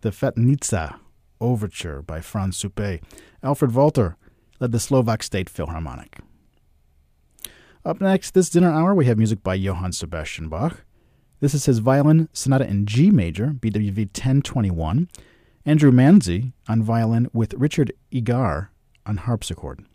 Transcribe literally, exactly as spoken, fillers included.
the Fetnica Overture by Franz Suppe. Alfred Walter led the Slovak State Philharmonic. Up next, this dinner hour, we have music by Johann Sebastian Bach. This is his Violin Sonata in G major, B W V ten twenty-one. Andrew Manzi on violin with Richard Egar on harpsichord.